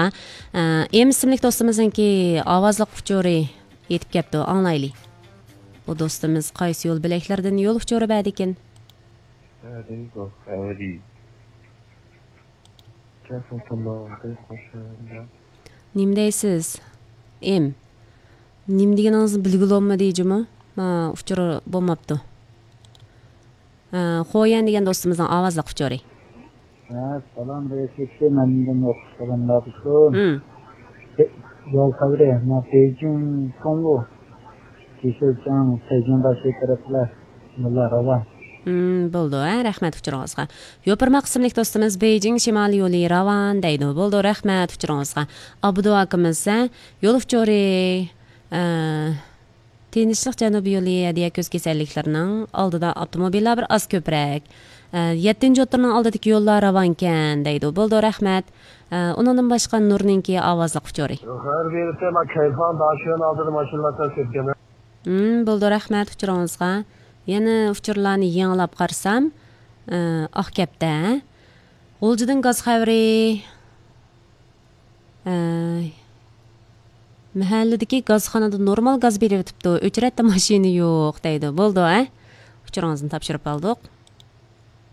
uchurіңizға. Em ismli do'stimizninki ovozliq uchuri yetib kelibdi, anglayli. Bu do'stimiz qaysi yo'l bilaklardan yo'l uchuri bad ekan? Nim deysiz? Em. Nim deganingizni bilgilolma deyjimi? Uchuri bo'lmabdi. Xo'yan degan do'stimizning ovozliq uchuri. Salom reislikda mendan o'qishganlardan. Yo'l qabri, Beijing Kongo. Kishilchang Sejinbashi taraflar yo'llar ravan. Bo'ldi, rahmat uchuringizga. Yo'pirmoq ismli do'stimiz Beijing shimoliy yo'li ravan deydi. Bo'ldi, rahmat uchuringizga. Abdu akamiz yo'l uchuri Tinchlik Janubiy yo'li deya ko'z kasalliklarining oldida avtomobillar bir oz ko'proq. 7-o'tirning oldidagi yo'llar ravankan deydi. Bo'ldi, rahmat. Undan boshqa Nurninki ovozliq uchuri. Har birisi ma kayfan dashiyon oldida mashinalar ketgan. Bo'ldi, rahmat uchuringizga. Yana uchurlarni yanglab qarsam, Oqkapda G'uljidan gaz xavri mahalladagi gazxonada normal gaz berib o'tibdi. O'chratda mashina yo'q deydi. Bo'ldi, uchuringizni topshirib oldik.